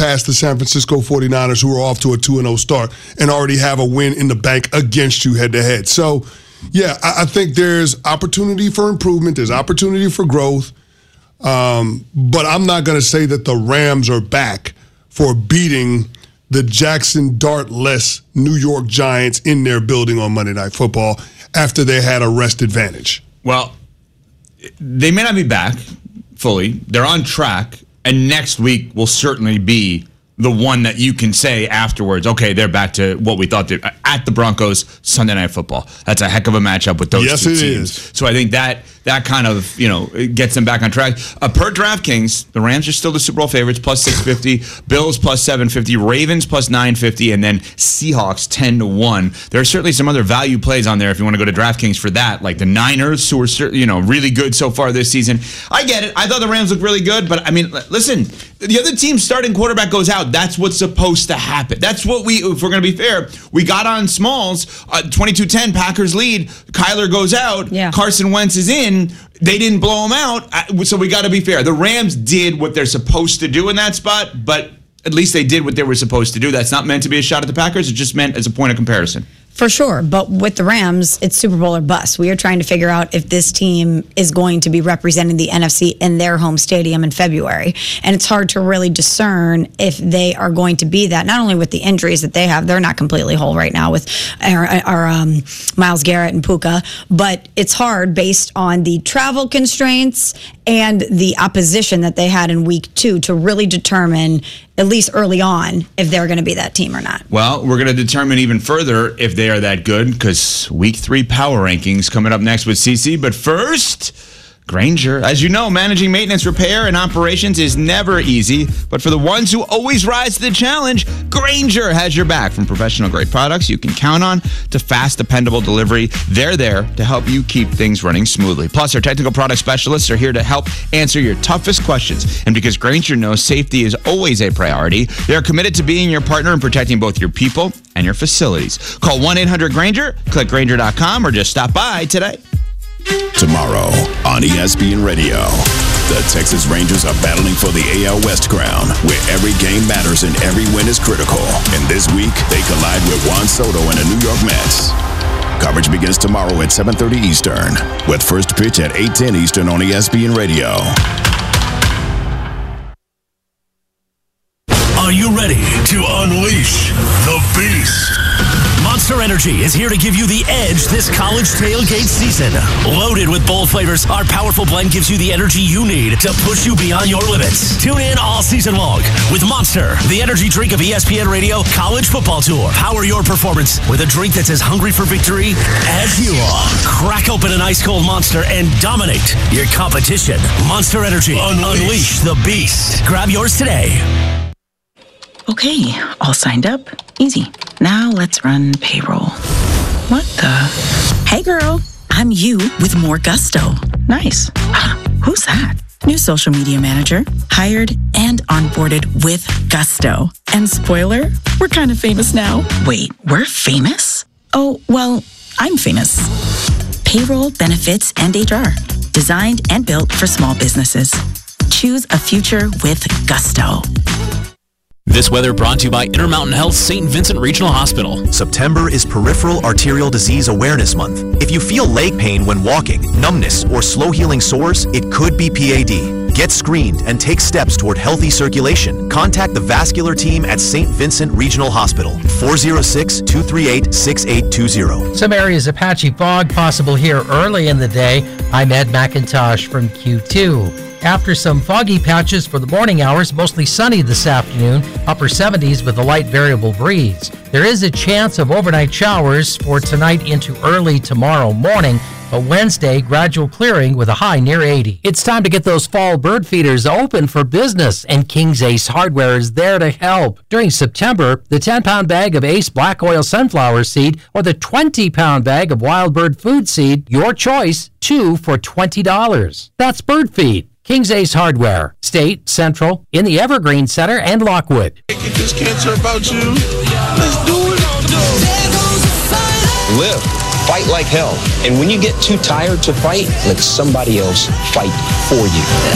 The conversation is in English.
past the San Francisco 49ers, who are off to a 2-0 start and already have a win in the bank against you head-to-head. So, yeah, I think there's opportunity for improvement. There's opportunity for growth. But I'm not going to say that the Rams are back for beating the Jackson Dart-less New York Giants in their building on Monday Night Football after they had a rest advantage. Well, they may not be back fully. They're on track, and next week will certainly be the one that you can say afterwards, okay, they're back to what we thought at the Broncos Sunday Night Football. That's a heck of a matchup with those two teams. Is. So I think that kind of, gets them back on track. Per DraftKings, the Rams are still the Super Bowl favorites, plus 650, Bills plus 750, Ravens plus 950, and then Seahawks 10-1. There are certainly some other value plays on there if you want to go to DraftKings for that, like the Niners, who are really good so far this season. I get it. I thought the Rams looked really good, but I mean, listen, the other team's starting quarterback goes out. That's what's supposed to happen. That's what if we're going to be fair, we got on Smalls, 22-10, Packers lead. Kyler goes out. Yeah. Carson Wentz is in. They didn't blow him out, so we got to be fair. The Rams did what they're supposed to do in that spot, but at least they did what they were supposed to do. That's not meant to be a shot at the Packers. It's just meant as a point of comparison. For sure, but with the Rams, it's Super Bowl or bust. We are trying to figure out if this team is going to be representing the NFC in their home stadium in February. And it's hard to really discern if they are going to be that, not only with the injuries that they have, they're not completely whole right now with our Myles Garrett and Puka, but it's hard based on the travel constraints and the opposition that they had in week 2 to really determine, at least early on, if they're going to be that team or not. Well, we're going to determine even further if they are that good, because week 3 power rankings coming up next with CC. But first, Grainger. As you know, managing maintenance, repair, and operations is never easy, but for the ones who always rise to the challenge, Grainger has your back. From professional-grade products you can count on to fast, dependable delivery, they're there to help you keep things running smoothly. Plus, our technical product specialists are here to help answer your toughest questions. And because Grainger knows safety is always a priority, they're committed to being your partner in protecting both your people and your facilities. Call 1-800-GRAINGER, click Grainger.com, or just stop by today. Tomorrow on ESPN Radio, the Texas Rangers are battling for the AL West crown, where every game matters and every win is critical. And this week, they collide with Juan Soto and the New York Mets. Coverage begins tomorrow at 7:30 Eastern, with first pitch at 8:10 Eastern on ESPN Radio. Are you ready to unleash the beast? Monster Energy is here to give you the edge this college tailgate season. Loaded with bold flavors, our powerful blend gives you the energy you need to push you beyond your limits. Tune in all season long with Monster, the energy drink of ESPN Radio College Football Tour. Power your performance with a drink that's as hungry for victory as you are. Crack open an ice-cold Monster and dominate your competition. Monster Energy. Unleash the beast. Grab yours today. Okay, all signed up. Easy. Now let's run payroll. What the? Hey girl, I'm you with more gusto. Nice. Who's that? New social media manager. Hired and onboarded with gusto. And spoiler, we're kind of famous now. Wait, we're famous? Oh, well, I'm famous. Payroll, benefits, and HR. Designed and built for small businesses. Choose a future with gusto. This weather brought to you by Intermountain Health St. Vincent Regional Hospital. September is Peripheral Arterial Disease Awareness Month. If you feel leg pain when walking, numbness, or slow-healing sores, it could be PAD. Get screened and take steps toward healthy circulation. Contact the vascular team at St. Vincent Regional Hospital, 406-238-6820. Some areas of patchy fog possible here early in the day. I'm Ed McIntosh from Q2. After some foggy patches for the morning hours, mostly sunny this afternoon, upper 70s with a light variable breeze. There is a chance of overnight showers for tonight into early tomorrow morning, but Wednesday, gradual clearing with a high near 80. It's time to get those fall bird feeders open for business, and King's Ace Hardware is there to help. During September, the 10-pound bag of Ace Black Oil Sunflower Seed or the 20-pound bag of Wild Bird Food Seed, your choice, 2 for $20. That's Bird Feed. King's Ace Hardware, State, Central, in the Evergreen Center, and Lockwood. If this cancer about you, let's do it. Live, fight like hell. And when you get too tired to fight, let somebody else fight for you.